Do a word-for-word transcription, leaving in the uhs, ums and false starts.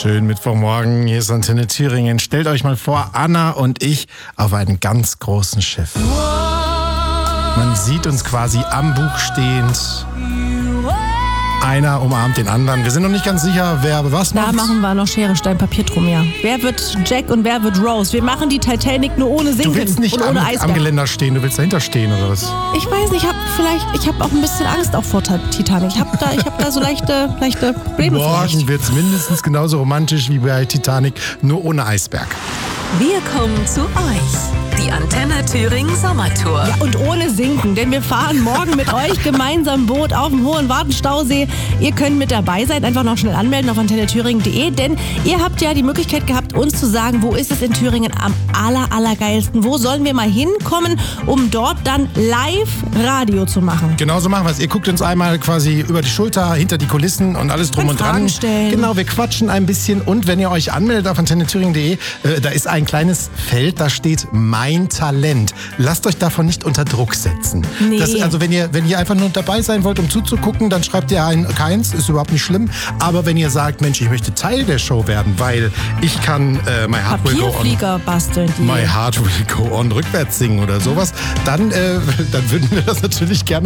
Schönen Mittwochmorgen, hier ist Antenne Thüringen. Stellt euch mal vor, Anna und ich auf einem ganz großen Schiff. Man sieht uns quasi am Bug stehend. Einer umarmt den anderen. Wir sind noch nicht ganz sicher, wer was macht. Da machen wir noch Schere, Stein, Papier drum, ja. Wer wird Jack und wer wird Rose? Wir machen die Titanic nur ohne Sinken Du willst nicht und ohne am, Eisberg. am Geländer stehen, du willst dahinter stehen oder was? Ich weiß nicht, ich habe vielleicht, ich habe auch ein bisschen Angst auch vor Titanic. Ich habe da, ich hab da so leichte, leichte Probleme Morgen vielleicht. wird es mindestens genauso romantisch wie bei Titanic, nur ohne Eisberg. Wir kommen zu euch. Die Antenne Thüringen Sommertour. Ja, und ohne Sinken, denn wir fahren morgen mit euch gemeinsam Boot auf dem Hohen Wartenstausee. Ihr könnt mit dabei sein, einfach noch schnell anmelden auf antenne thüringen punkt de, denn ihr habt ja die Möglichkeit gehabt, uns zu sagen, wo ist es in Thüringen am aller, allergeilsten? Wo sollen wir mal hinkommen, um dort dann live Radio zu machen? Genau so machen wir es. Ihr guckt uns einmal quasi über die Schulter, hinter die Kulissen und alles drum Könnt und dran. Fragen stellen. Genau, wir quatschen ein bisschen und wenn ihr euch anmeldet auf antenne thüringen punkt de, äh, da ist ein kleines Feld, da steht Mein Talent. Lasst euch davon nicht unter Druck setzen. Nee. Das, also wenn ihr, wenn ihr einfach nur dabei sein wollt, um zuzugucken, dann schreibt ihr ein keins, ist überhaupt nicht schlimm. Aber wenn ihr sagt, Mensch, ich möchte Teil der Show werden, weil ich kann äh, My Heart Will Go On, Papierflieger basteln. Die My Heart Will Go On rückwärts singen oder sowas, dann, äh, dann würden wir das natürlich gerne